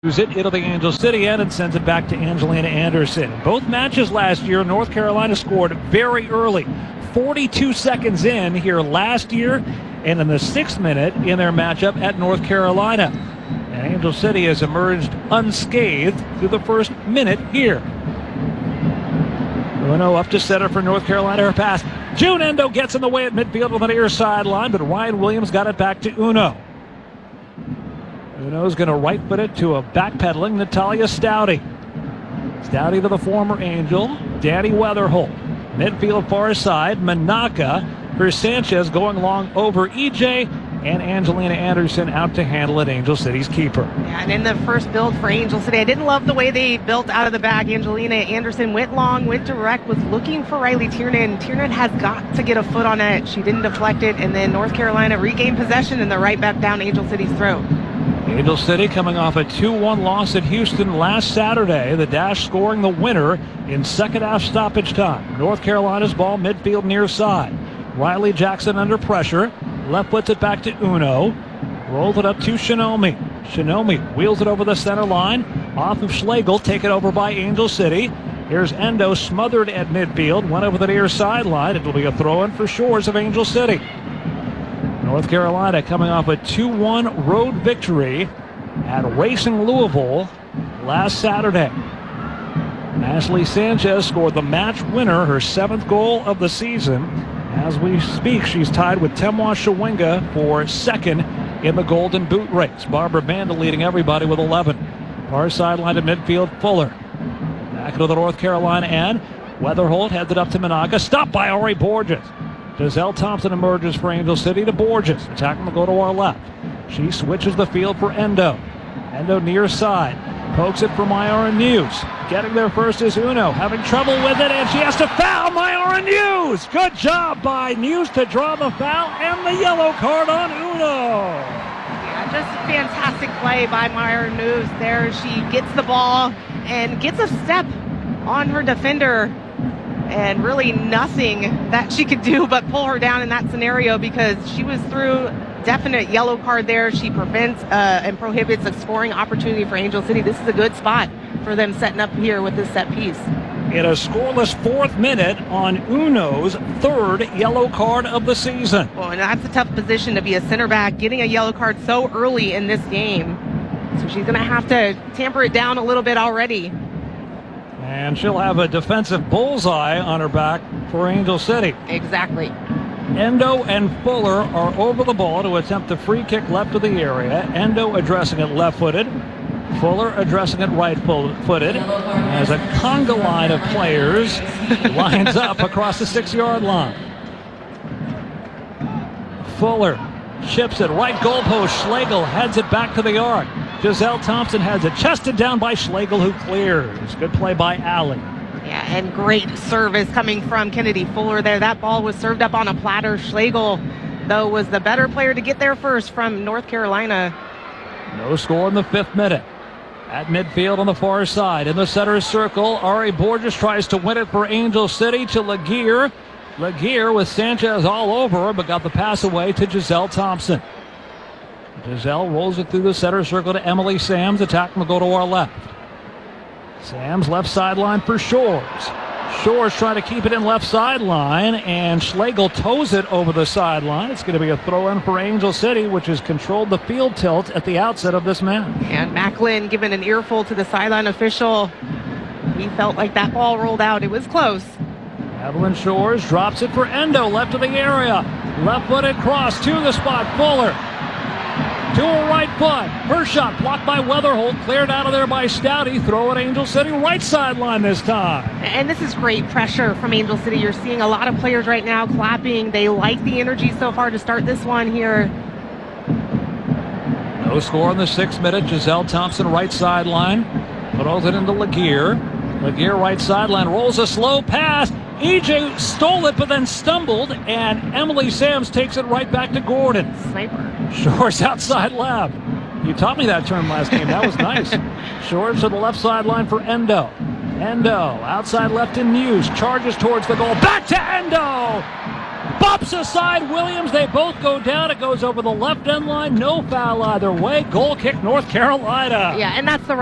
It'll be Angel City end and sends it back to Angelina Anderson. Both matches last year, North Carolina scored very early, 42 seconds in here last year, and in the 6th minute in their matchup at North Carolina. And Angel City has emerged unscathed through the first minute here. Uno up to center for North Carolina. Her pass. June Endo gets in the way at midfield on the near sideline, but Ryan Williams got it back to Uno. Uno's going to right foot it to a backpedaling Natalia Stouty. Stouty to the former Angel, Danny Weatherholt. Midfield far side, Manaka for Sanchez going long over EJ, and Angelina Anderson out to handle it, Angel City's keeper. Yeah, and in the first build for Angel City, I didn't love the way they built out of the back. Angelina Anderson went long, went direct, was looking for Riley Tiernan. Tiernan has got to get a foot on it. She didn't deflect it, and then North Carolina regained possession, and they're right back down Angel City's throat. Angel City coming off a 2-1 loss at Houston last Saturday. The Dash scoring the winner in second half stoppage time. North Carolina's ball midfield near side. Riley Jackson under pressure. Left puts it back to Uno. Rolls it up to Shinomi. Shinomi wheels it over the center line. Off of Schlegel. Taken over by Angel City. Here's Endo smothered at midfield. Went over the near sideline. It will be a throw-in for Shores of Angel City. North Carolina coming off a 2-1 road victory at Racing Louisville last Saturday. Ashley Sanchez scored the match winner, her 7th goal of the season. As we speak, she's tied with Temwa Shawinga for 2nd in the Golden Boot race. Barbara Banda leading everybody with 11. Far sideline to midfield, Fuller. Back to the North Carolina end. Weatherholt heads it up to Manaka. Stopped by Ari Borges. Giselle Thompson emerges for Angel City to Borges. Attacking will go to our left. She switches the field for Endo. Endo near side. Pokes it for Myara News. Getting there first is Uno. Having trouble with it, and she has to foul Myara News. Good job by News to draw the foul and the yellow card on Uno. Yeah, just fantastic play by Myara News there. She gets the ball and gets a step on her defender. And really nothing that she could do but pull her down in that scenario because she was through definite yellow card there. She prevents and prohibits a scoring opportunity for Angel City. This is a good spot for them setting up here with this set piece. In a scoreless 4th minute on Uno's 3rd yellow card of the season. Well, and that's a tough position to be a center back, getting a yellow card so early in this game. So she's going to have to tamper it down a little bit already. And she'll have a defensive bullseye on her back for Angel City. Exactly. Endo and Fuller are over the ball to attempt the free kick left of the area. Endo addressing it left-footed. Fuller addressing it right-footed. As a conga line of players lines up across the 6-yard line. Fuller chips it right goalpost. Schlegel heads it back to the arc. Giselle Thompson has it chested down by Schlegel, who clears. Good play by Alley. Yeah, and great service coming from Kennedy Fuller there. That ball was served up on a platter. Schlegel, though, was the better player to get there first from North Carolina. No score in the 5th minute. At midfield on the far side. In the center circle, Ari Borges tries to win it for Angel City to Laguerre. Laguerre with Sanchez all over her, but got the pass away to Giselle Thompson. Giselle rolls it through the center circle to Emily Sams. Attack will go to our left. Sams left sideline for Shores. Shores trying to keep it in left sideline, and Schlegel toes it over the sideline. It's going to be a throw-in for Angel City, which has controlled the field tilt at the outset of this match. And Macklin giving an earful to the sideline official. He felt like that ball rolled out. It was close. Evelyn Shores drops it for Endo, left of the area. Left-footed cross to the spot. Fuller to a right foot. Her shot blocked by Weatherholt. Cleared out of there by Stouty. Throw at Angel City. Right sideline this time. And this is great pressure from Angel City. You're seeing a lot of players right now clapping. They like the energy so far to start this one here. No score in the 6th minute. Giselle Thompson right sideline. Throws it into Laguerre. Laguerre right sideline. Rolls a slow pass. EJ stole it but then stumbled, and Emily Sams takes it right back to Gordon. Sniper. Shores outside left. You taught me that term last game. That was nice. Shores to the left sideline for Endo. Endo outside left in News. Charges towards the goal. Back to Endo. Bops aside Williams. They both go down. It goes over the left end line. No foul either way. Goal kick, North Carolina. Yeah, and that's the